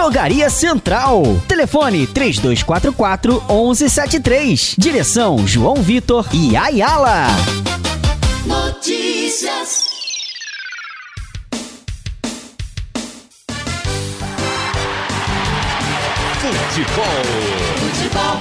Drogaria Central. Telefone 3244-1173. Direção João Vitor e Ayala. Notícias. Futebol.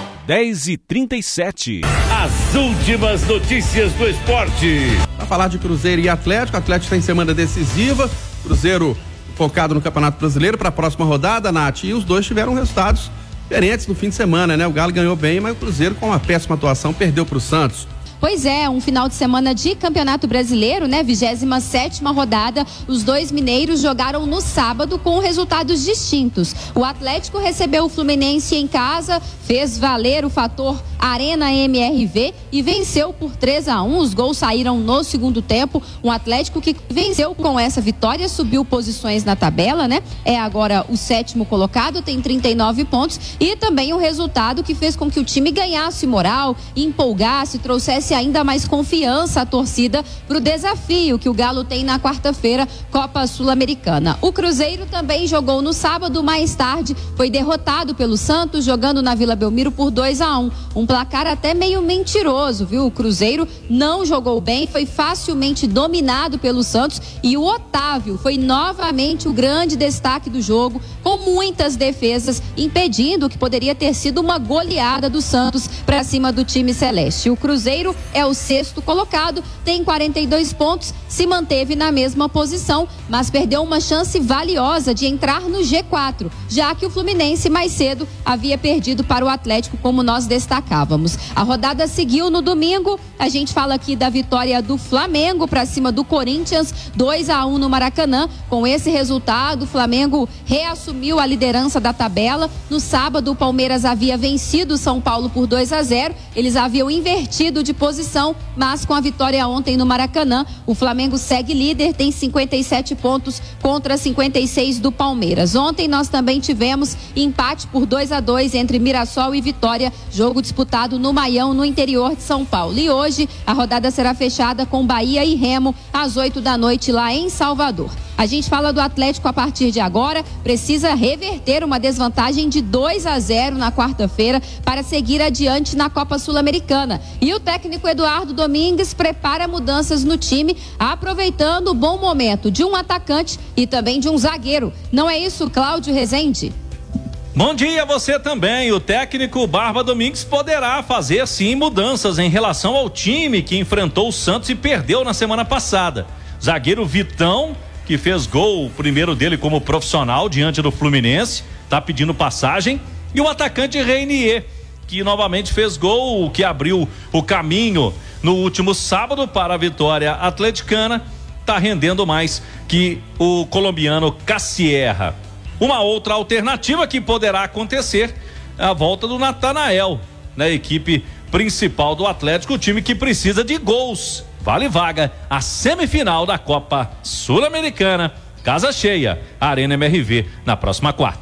10h37. As últimas notícias do esporte. Para falar de Cruzeiro e Atlético, o Atlético está em semana decisiva. Cruzeiro focado no Campeonato Brasileiro para a próxima rodada, Nath. E os dois tiveram resultados diferentes no fim de semana, né? O Galo ganhou bem, mas o Cruzeiro, com uma péssima atuação, perdeu para o Santos. Pois é, um final de semana de Campeonato Brasileiro, né? 27ª rodada. Os dois mineiros jogaram no sábado com resultados distintos. O Atlético recebeu o Fluminense em casa, fez valer o fator Arena MRV e venceu por 3-1. Os gols saíram no segundo tempo. Um Atlético que venceu com essa vitória, subiu posições na tabela, né? É agora o 7º colocado, tem 39 pontos. E também um resultado que fez com que o time ganhasse moral, empolgasse, trouxesse ainda mais confiança à torcida para o desafio que o Galo tem na quarta-feira, Copa Sul-Americana. O Cruzeiro também jogou no sábado, mais tarde foi derrotado pelo Santos, jogando na Vila Belmiro por 2-1. Um placar até meio mentiroso, viu? O Cruzeiro não jogou bem, foi facilmente dominado pelo Santos e o Otávio foi novamente o grande destaque do jogo, com muitas defesas, impedindo o que poderia ter sido uma goleada do Santos para cima do time celeste. O Cruzeiro é o 6º colocado, tem 42 pontos, se manteve na mesma posição, mas perdeu uma chance valiosa de entrar no G4, já que o Fluminense mais cedo havia perdido para o Atlético, como nós destacávamos. A rodada seguiu no domingo, a gente fala aqui da vitória do Flamengo para cima do Corinthians, 2-1 no Maracanã. Com esse resultado, o Flamengo reassumiu a liderança da tabela. No sábado, o Palmeiras havia vencido o São Paulo por 2-0, eles haviam invertido de posição, mas com a vitória ontem no Maracanã, o Flamengo segue líder, tem 57 pontos contra 56 do Palmeiras. Ontem nós também tivemos empate por 2-2 entre Mirassol e Vitória, jogo disputado no Maião, no interior de São Paulo. E hoje a rodada será fechada com Bahia e Remo às 8 da noite lá em Salvador. A gente fala do Atlético a partir de agora, precisa reverter uma desvantagem de 2-0 na quarta-feira para seguir adiante na Copa Sul-Americana. E o técnico Eduardo Domingues prepara mudanças no time, aproveitando o bom momento de um atacante e também de um zagueiro. Não é isso, Cláudio Rezende? Bom dia a você também. O técnico Barba Domingues poderá fazer sim mudanças em relação ao time que enfrentou o Santos e perdeu na semana passada. Zagueiro Vitão, que fez gol, o primeiro dele como profissional diante do Fluminense, tá pedindo passagem, e o atacante Reinier, que novamente fez gol, que abriu o caminho no último sábado para a vitória atleticana, tá rendendo mais que o colombiano Cassierra. Uma outra alternativa que poderá acontecer é a volta do Natanael na equipe principal do Atlético, o time que precisa de gols. Vale vaga a semifinal da Copa Sul-Americana, casa cheia, Arena MRV, na próxima quarta.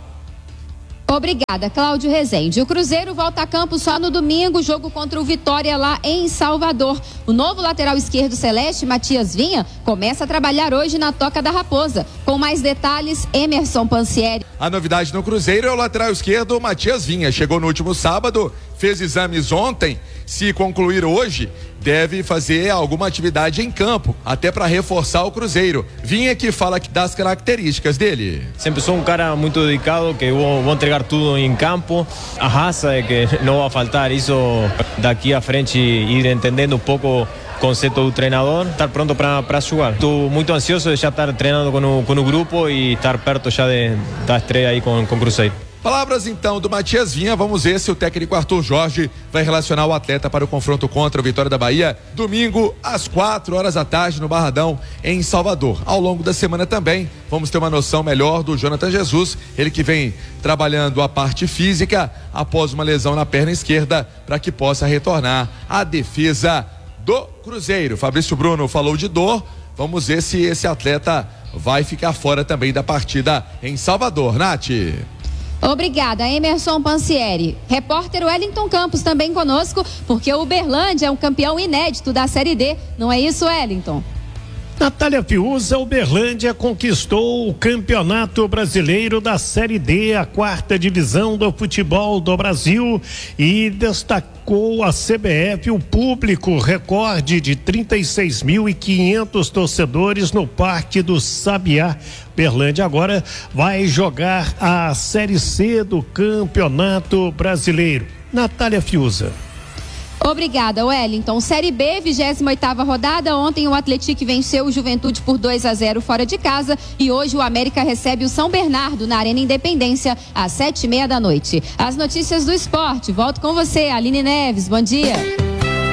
Obrigada, Cláudio Rezende. O Cruzeiro volta a campo só no domingo, jogo contra o Vitória lá em Salvador. O novo lateral esquerdo celeste, Matias Vinha, começa a trabalhar hoje na Toca da Raposa. Com mais detalhes, Emerson Pansieri. A novidade no Cruzeiro é o lateral esquerdo, Matias Vinha. Chegou no último sábado, fez exames ontem. Se concluir hoje, deve fazer alguma atividade em campo, até para reforçar o Cruzeiro. Vinha que fala das características dele. Sempre sou um cara muito dedicado, que vou entregar tudo em campo. A raça é que não vai faltar isso daqui à frente, ir entendendo um pouco o conceito do treinador, estar pronto para jogar. Estou muito ansioso de já estar treinando com o grupo e estar perto já da estreia aí com o Cruzeiro. Palavras então do Matias Vinha. Vamos ver se o técnico Arthur Jorge vai relacionar o atleta para o confronto contra o Vitória da Bahia, domingo às 4h da tarde no Barradão, em Salvador. Ao longo da semana também vamos ter uma noção melhor do Jonathan Jesus, ele que vem trabalhando a parte física após uma lesão na perna esquerda, para que possa retornar à defesa do Cruzeiro. Fabrício Bruno falou de dor, vamos ver se esse atleta vai ficar fora também da partida em Salvador. Nath. Obrigada, Emerson Pansieri. Repórter Wellington Campos também conosco, porque o Uberlândia é um campeão inédito da Série D. Não é isso, Wellington? Natália Fiuza, Uberlândia conquistou o Campeonato Brasileiro da Série D, a 4ª divisão do futebol do Brasil, e destacou a CBF o público, recorde de 36.500 torcedores no Parque do Sabiá. Uberlândia agora vai jogar a Série C do Campeonato Brasileiro. Natália Fiuza. Obrigada, Wellington. Série B, 28ª rodada. Ontem o Atlético venceu o Juventude por 2-0 fora de casa e hoje o América recebe o São Bernardo na Arena Independência às 19h30 da noite. As notícias do esporte. Volto com você, Aline Neves. Bom dia.